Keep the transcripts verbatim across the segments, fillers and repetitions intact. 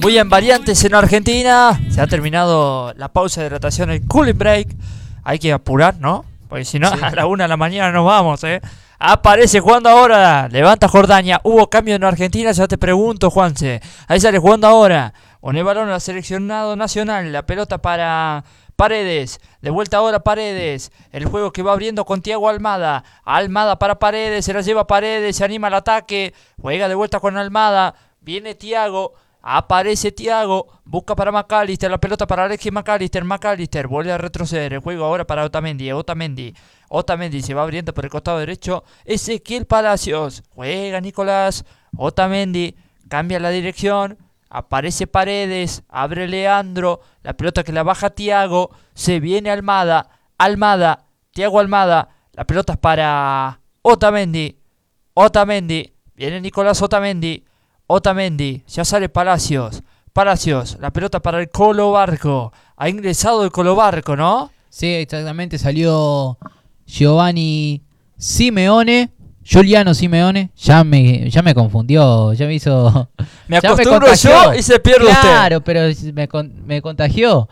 Muy bien, variantes en Argentina. Se ha terminado la pausa de hidratación, el cooling break. Hay que apurar, ¿no? Porque si no, sí. A la una de la mañana nos vamos, ¿eh? Aparece jugando ahora. Levanta Jordania. Hubo cambio en Argentina, ya te pregunto, Juanse. Ahí sale jugando ahora. Con el balón al seleccionado nacional. La pelota para Paredes. De vuelta ahora Paredes. El juego que va abriendo con Thiago Almada. Almada para Paredes. Se la lleva Paredes. Se anima al ataque. Juega de vuelta con Almada. Viene Thiago. Aparece Thiago, busca para McAllister, la pelota para Alexis McAllister, McAllister vuelve a retroceder, el juego ahora para Otamendi, Otamendi, Otamendi se va abriendo por el costado derecho, Ezequiel Palacios, juega Nicolás, Otamendi, cambia la dirección, aparece Paredes, abre Leandro, la pelota que la baja Thiago, se viene Almada, Almada, Thiago Almada, la pelota es para Otamendi, Otamendi, viene Nicolás Otamendi, Otamendi, ya sale Palacios, Palacios, la pelota para el Colo Barco, ha ingresado el Colo Barco, ¿no? Sí, exactamente, salió Giovanni Simeone, Giuliano Simeone, ya me, ya me confundió, ya me hizo... Me acostumbro me yo y se pierde claro, usted. Claro, pero me, me contagió,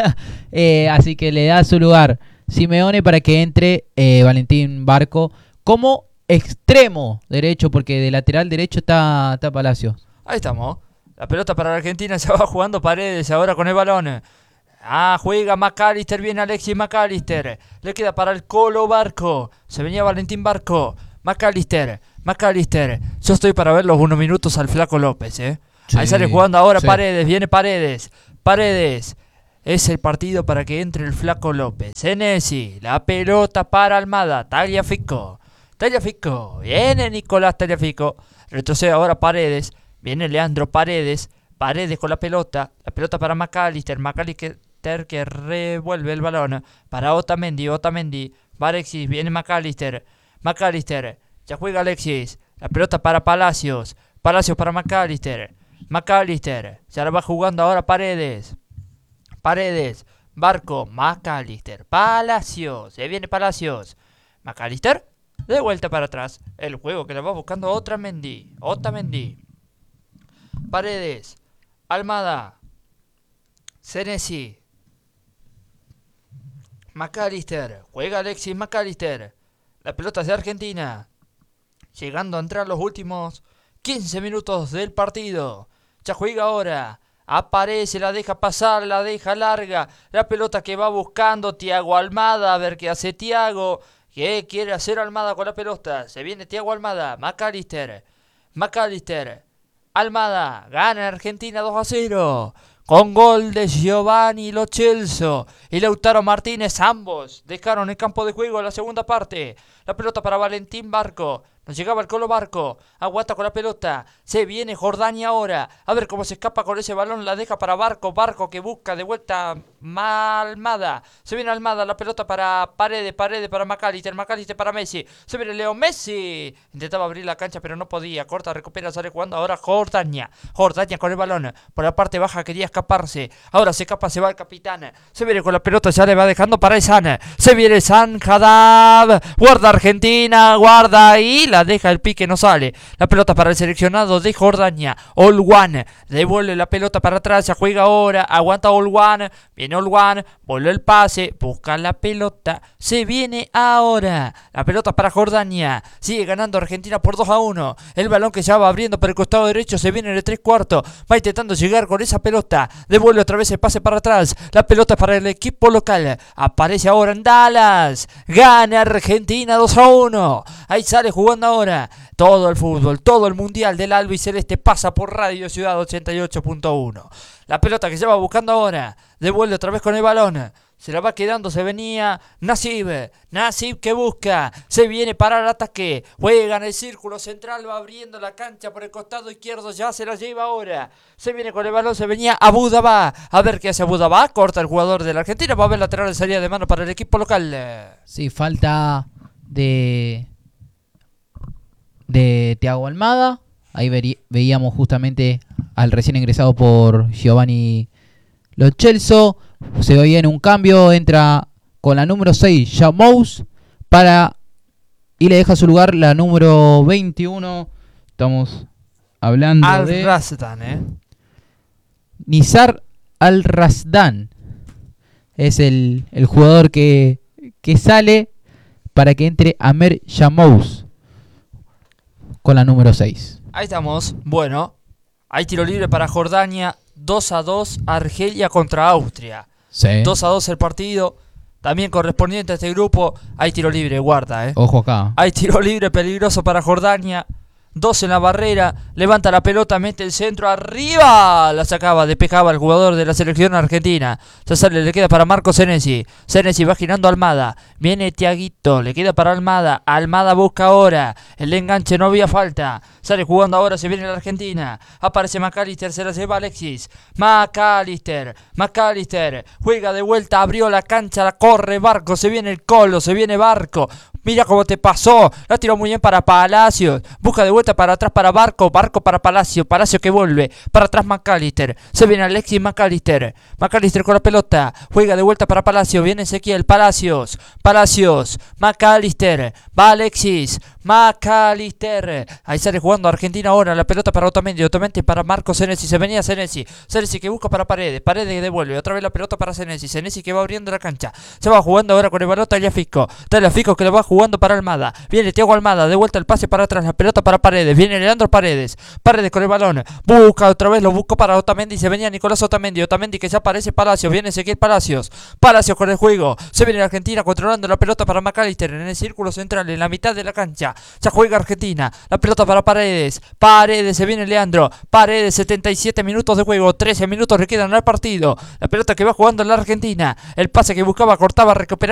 eh, así que le da su lugar Simeone para que entre eh, Valentín Barco como extremo derecho, porque de lateral derecho está, está Palacios. Ahí estamos. La pelota para la Argentina, se va jugando Paredes ahora con el balón. Ah, juega McAllister, viene Alexis McAllister. Le queda para el Colo Barco. Se venía Valentín Barco. McAllister, McAllister. Yo estoy para ver los unos minutos al Flaco López, ¿eh? Sí, ahí sale jugando ahora sí. Paredes, viene Paredes. Paredes. Es el partido para que entre el Flaco López. Senesi, la pelota para Almada. Tagliafico. Tagliafico, viene Nicolás Tagliafico, retrocede ahora Paredes, viene Leandro Paredes, Paredes con la pelota, la pelota para McAllister, McAllister que revuelve el balón, para Otamendi, Otamendi, va Alexis, viene McAllister, McAllister, ya juega Alexis, la pelota para Palacios, Palacios para McAllister, McAllister, ya la va jugando ahora Paredes, Paredes, Barco, McAllister, Palacios, se viene Palacios, McAllister, de vuelta para atrás. El juego que la va buscando Otamendi. Otamendi. Paredes. Almada. Senesi. McAllister. Juega Alexis McAllister. La pelota es de Argentina. Llegando a entrar los últimos quince minutos del partido. Ya juega ahora. Aparece, la deja pasar, la deja larga. La pelota que va buscando Thiago Almada. A ver qué hace Thiago. ¿Qué quiere hacer Almada con la pelota? Se viene Thiago Almada. McAllister. McAllister. Almada. Gana Argentina dos a cero. Con gol de Giovanni Lo Celso y Lautaro Martínez. Ambos dejaron el campo de juego en la segunda parte. La pelota para Valentín Barco. Nos llegaba el Colo Barco. Aguanta con la pelota. Se viene Jordania ahora. A ver cómo se escapa con ese balón. La deja para Barco. Barco que busca de vuelta Almada. Se viene Almada. La pelota para Paredes. Paredes para McAllister. McAllister para Messi. Se viene Leo Messi. Intentaba abrir la cancha pero no podía. Corta, recupera, sale jugando ahora Jordania. Jordania con el balón. Por la parte baja quería escaparse. Ahora se escapa, se va el capitán. Se viene con la pelota. Ya le va dejando para San. Se viene San Haddad. Guarda Argentina. Guarda ahí. La deja el pique, no sale. La pelota para el seleccionado de Jordania. Olwan devuelve la pelota para atrás. Ya juega ahora. Aguanta Olwan. Viene Olwan. Vuelve el pase. Busca la pelota. Se viene ahora. La pelota para Jordania. Sigue ganando Argentina por dos a uno. El balón que ya va abriendo por el costado derecho. Se viene en el tres cuartos. Va intentando llegar con esa pelota. Devuelve otra vez el pase para atrás. La pelota para el equipo local. Aparece ahora en Dallas. Gana Argentina dos a uno. Ahí sale jugando ahora. Todo el fútbol, todo el mundial del albiceleste pasa por Radio Ciudad ochenta y ocho punto uno. La pelota que se va buscando ahora. Devuelve otra vez con el balón. Se la va quedando, se venía Nasib. Nasib que busca. Se viene para el ataque. Juega en el círculo central. Va abriendo la cancha por el costado izquierdo. Ya se la lleva ahora. Se viene con el balón. Se venía Abu Dabá. A ver qué hace Abu Dabá. Corta el jugador de la Argentina. Va a ver lateral de salida de mano para el equipo local. Sí, falta de... de Thiago Almada. Ahí veri- veíamos justamente al recién ingresado por Giovanni Lo Celso. Se veía en un cambio. Entra con la número seis Jamous para y le deja su lugar la número veintiuno. Estamos hablando Al de Rastan, eh. Nizar Al-Rasdan es el, el jugador que, que sale para que entre Amer Yamous con la número seis. Ahí estamos. Bueno, hay tiro libre para Jordania. dos a dos Argelia contra Austria. Sí. dos a dos el partido. También correspondiente a este grupo. Hay tiro libre, guarda, eh. Ojo acá. Hay tiro libre peligroso para Jordania. Dos en la barrera. Levanta la pelota, mete el centro arriba. La sacaba, despejaba el jugador de la selección argentina. Se sale, le queda para Marco Senesi. Senesi va girando a Almada. Viene Tiaguito, le queda para Almada. Almada busca ahora. El enganche, no había falta. Sale jugando ahora, se viene la Argentina. Aparece McAllister, se la lleva Alexis. McAllister, McAllister. Juega de vuelta, abrió la cancha, la corre Barco. Se viene el Colo, se viene Barco. Mira cómo te pasó. La tiró muy bien para Palacios. Busca de vuelta para atrás para Barco. Barco para Palacio. Palacio que vuelve. Para atrás McAllister. Se viene Alexis McAllister. McAllister con la pelota. Juega de vuelta para Palacio. Viene Ezequiel. Palacios. Palacios. McAllister. Va Alexis. McAllister. Ahí sale jugando Argentina ahora. La pelota para Otamendi. Otamendi para Marco Senesi. Se venía Senesi. Senesi que busca para Paredes. Paredes que devuelve. Otra vez la pelota para Senesi. Senesi que va abriendo la cancha. Se va jugando ahora con el balón Tagliafico. Tagliafico que lo va jugando para Almada. Viene Thiago Almada. De vuelta el pase para atrás. La pelota para Paredes. Viene Leandro Paredes. Paredes con el balón. Busca otra vez. Lo buscó para Otamendi. Se venía Nicolás Otamendi. Otamendi que ya aparece Palacios. Viene Ezequiel Palacios. Palacios con el juego. Se viene la Argentina controlando la pelota para McAllister. En el círculo central. En la mitad de la cancha. Ya juega Argentina. La pelota para Paredes. Paredes. Se viene Leandro. Paredes. setenta y siete minutos de juego. trece minutos le quedan al partido. La pelota que va jugando la Argentina. El pase que buscaba cortaba. Recuperaba.